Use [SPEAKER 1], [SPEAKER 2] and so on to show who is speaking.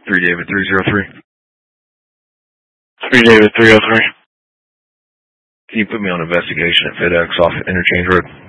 [SPEAKER 1] 3 David 303.
[SPEAKER 2] 3 David 303.
[SPEAKER 1] Can you put me on investigation at FedEx off Interchange Road?